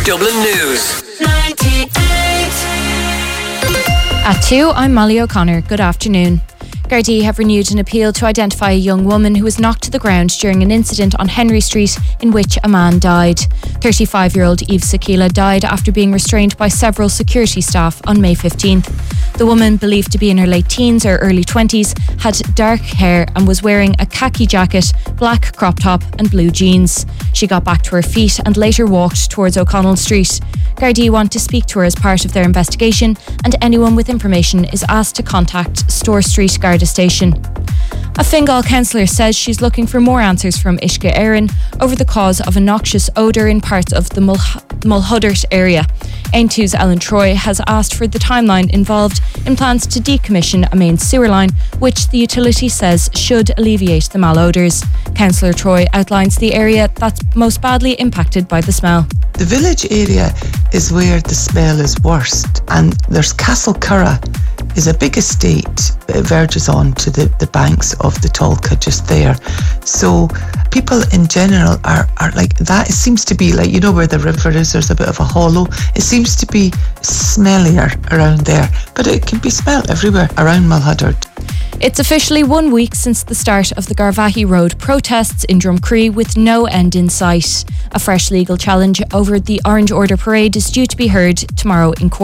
Dublin News. 98. At 2, I'm Molly O'Connor. Good afternoon. Gardaí have renewed an appeal to identify a young woman who was knocked to the ground during an incident on Henry Street in which a man died. 35-year-old Eve Sakila died after being restrained by several security staff on May 15th. The woman, believed to be in her late teens or early 20s, had dark hair and was wearing a khaki jacket, black crop top and blue jeans. She got back to her feet and later walked towards O'Connell Street. Gardaí want to speak to her as part of their investigation, and anyone with information is asked to contact Store Street Garda Station. A Fingal councillor says she's looking for more answers from Uisce Éireann over the cause of a noxious odour in parts of the Mulhuddart area. Aontú's Ellen Troy has asked for the timeline involved in plans to decommission a main sewer line, which the utility says should alleviate the malodours. Councillor Troy outlines the area that's most badly impacted by the smell. The village area is where the smell is worst, and there's Castle Curra is a big estate that verges on to the banks of the Tolka just there. So people in general are like that. It seems to be like, you know, where the river is, there's a bit of a hollow. It seems to be smellier around there, but it can be smelled everywhere around Mulhuddart. It's officially 1 week since the start of the Garvaghey Road protests in Drumcree, with no end in sight. A fresh legal challenge over the Orange Order parade is due to be heard tomorrow in court.